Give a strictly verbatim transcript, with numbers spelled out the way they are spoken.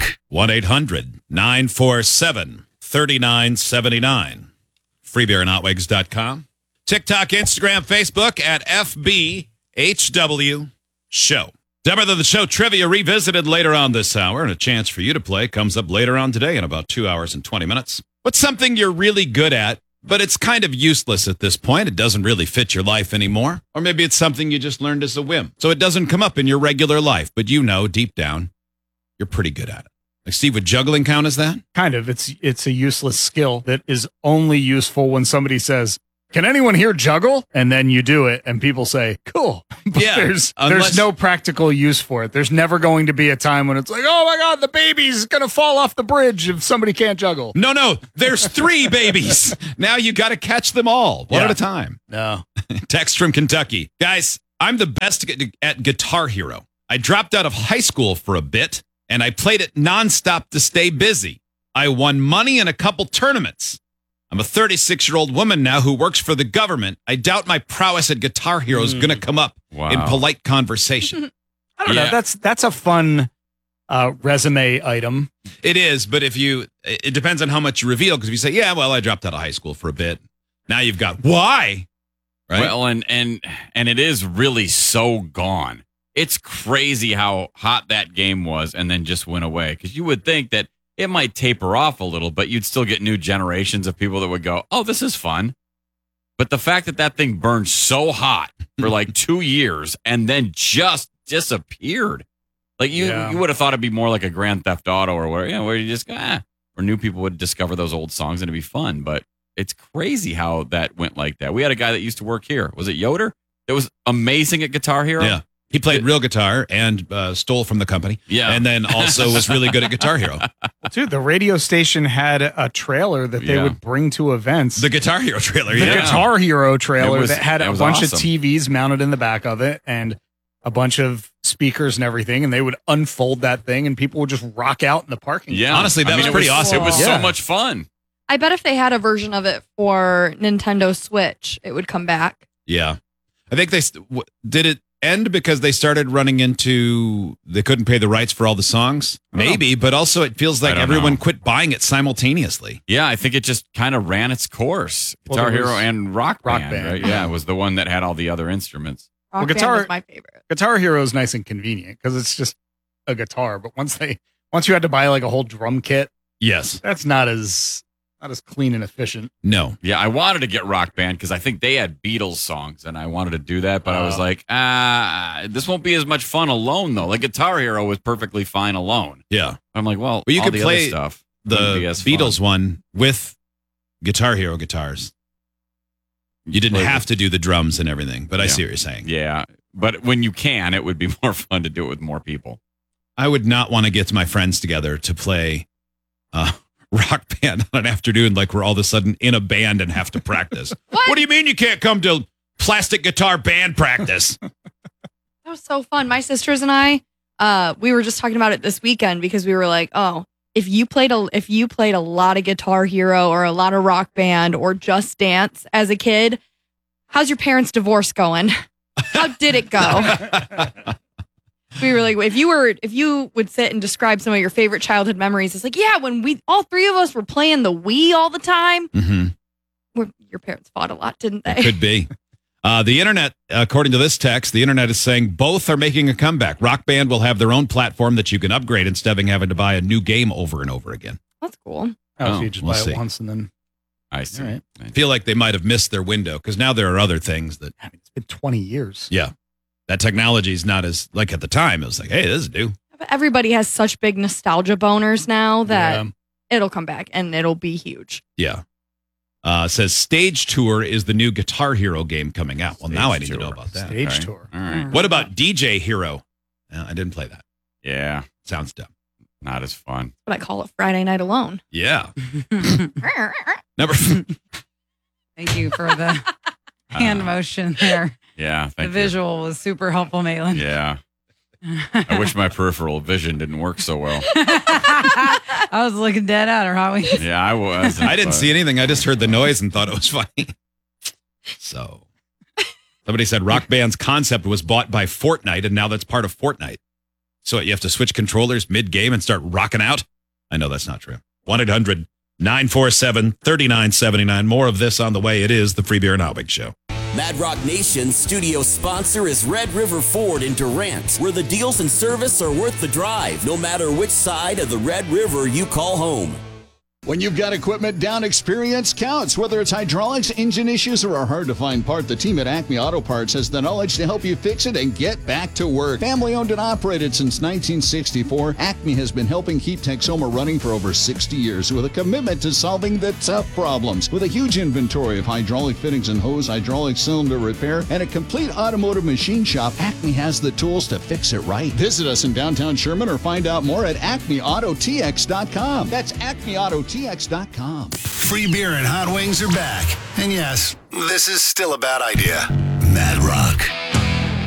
talk. one eight hundred nine four seven three nine seven nine. free beer and hot wigs dot com. TikTok, Instagram, Facebook at F B H W Show. Dumber Than the Show trivia revisited later on this hour, and a chance for you to play comes up later on today in about two hours and twenty minutes. What's something you're really good at, but it's kind of useless at this point? It doesn't really fit your life anymore. Or maybe it's something you just learned as a whim. So it doesn't come up in your regular life, but you know deep down you're pretty good at it. Like, Steve, would juggling count as that? Kind of. It's it's a useless skill that is only useful when somebody says, "Can anyone here juggle?" And then you do it, and people say, "Cool." But Yeah, there's unless- there's no practical use for it. There's never going to be a time when it's like, "Oh my God, the baby's gonna fall off the bridge if somebody can't juggle." No, no, there's three babies. Now you got to catch them all, one Yeah. at a time. No. Text from Kentucky. Guys, I'm the best at Guitar Hero. I dropped out of high school for a bit, and I played it nonstop to stay busy. I won money in a couple tournaments. I'm a thirty-six-year-old woman now who works for the government. I doubt my prowess at Guitar Hero is going to come up Wow. in polite conversation. I don't Yeah. know. That's that's a fun uh, resume item. It is, but if you, it depends on how much you reveal. Because if you say, yeah, well, I dropped out of high school for a bit. Now you've got, why? Right? Well, and and and it is really so gone. It's crazy how hot that game was and then just went away. Because you would think that it might taper off a little, but you'd still get new generations of people that would go, "Oh, this is fun." But the fact that that thing burned so hot for like two years and then just disappeared, like you, Yeah. you would have thought it'd be more like a Grand Theft Auto or where, you know, where you just go, ah, where new people would discover those old songs and it'd be fun. But it's crazy how that went like that. We had a guy that used to work here. Was it Yoder? That was amazing at Guitar Hero. Yeah. He played real guitar and uh, stole from the company. Yeah. And then also was really good at Guitar Hero. Dude, the radio station had a trailer that they Yeah. would bring to events. The Guitar Hero trailer. The Yeah. Guitar Hero trailer It was- that had it a was bunch of awesome. T Vs mounted in the back of it and a bunch of speakers and everything, and they would unfold that thing and people would just rock out in the parking lot. Yeah. Honestly, that I mean, was it pretty awesome. It was Yeah. so much fun. I bet if they had a version of it for Nintendo Switch, it would come back. Yeah. I think they st- w- did it end because they started running into they couldn't pay the rights for all the songs. Maybe, but also it feels like I don't everyone know. quit buying it simultaneously. Yeah, I think it just kind of ran its course. Well, Guitar there Hero was and Rock, Rock Band, Band. right? Yeah, it was the one that had all the other instruments. Rock Well, Band guitar- was my favorite. Guitar Hero is nice and convenient because it's just a guitar. But once they once you had to buy like a whole drum kit, Yes. that's not as not as clean and efficient. No. Yeah, I wanted to get Rock Band because I think they had Beatles songs, and I wanted to do that, but I was Oh. like, ah, this won't be as much fun alone though. Like Guitar Hero was perfectly fine alone. Yeah. I'm like, well, Well, you all could the play other stuff. The wouldn't be as fun. Beatles one with Guitar Hero guitars. You didn't Play have with- to do the drums and everything, but I Yeah. see what you're saying. Yeah, but when you can, it would be more fun to do it with more people. I would not want to get my friends together to play uh, Rock Band on an afternoon like we're all of a sudden in a band and have to practice. What? What do you mean you can't come to plastic guitar band practice? That was so fun. My sisters and I, uh, we were just talking about it this weekend because we were like, oh, if you played a if you played a lot of Guitar Hero or a lot of Rock Band or Just Dance as a kid, how's your parents' divorce going? How did it go? We were like, if you were, if you would sit and describe some of your favorite childhood memories, it's like, yeah, when we all three of us were playing the Wii all the time. Mm-hmm. We're, your parents fought a lot, didn't they? Could be. Uh, the internet, according to this text, the internet is saying both are making a comeback. Rock Band will have their own platform that you can upgrade instead of having to buy a new game over and over again. That's cool. Oh, Oh, so you just we'll buy see. it once and then I see. All right. I feel like they might have missed their window because now there are other things that, I mean, it's been twenty years. yeah, that technology is not as, like at the time, it was like, hey, this is new. But everybody has such big nostalgia boners now that Yeah. it'll come back and it'll be huge. Yeah. Uh, says Stage Tour is the new Guitar Hero game coming out. Well, now I need Stage to know Tour. about that. Stage Okay. tour. All right. What about D J Hero? Uh, I didn't play that. Yeah, Sounds dumb. not as fun. But I call it Friday Night Alone. Yeah. Number Thank you for the hand Uh, motion there. Yeah, The thank you. visual was super helpful, Malin. Yeah. I wish my peripheral vision didn't work so well. I was looking dead at her, Howie. Yeah, I was. I didn't but- see anything. I just heard the noise and thought it was funny. So, somebody said Rock Band's concept was bought by Fortnite, and now that's part of Fortnite. So what, you have to switch controllers mid-game and start rocking out? I know that's not true. one eight hundred nine four seven three nine seven nine. More of this on the way. It is the Free Beer and Hot Wings Show. Mad Rock Nation's studio sponsor is Red River Ford in Durant, where the deals and service are worth the drive, no matter which side of the Red River you call home. When you've got equipment down, experience counts. Whether it's hydraulics, engine issues, or a hard-to-find part, the team at Acme Auto Parts has the knowledge to help you fix it and get back to work. Family-owned and operated since nineteen sixty-four, Acme has been helping keep Texoma running for over sixty years with a commitment to solving the tough problems. With a huge inventory of hydraulic fittings and hose, hydraulic cylinder repair, and a complete automotive machine shop, Acme has the tools to fix it right. Visit us in downtown Sherman or find out more at acme auto t x dot com. That's acme auto t x dot com. Free beer and hot wings are back. And yes, this is still a bad idea. Mad Rock.